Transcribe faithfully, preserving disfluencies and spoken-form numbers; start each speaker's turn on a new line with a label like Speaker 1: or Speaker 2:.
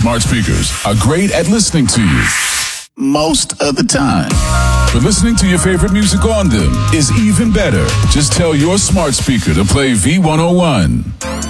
Speaker 1: smart speakers are great at listening to you most of the time. But listening to your favorite music on them is even better. Just tell your smart speaker to play V one oh one.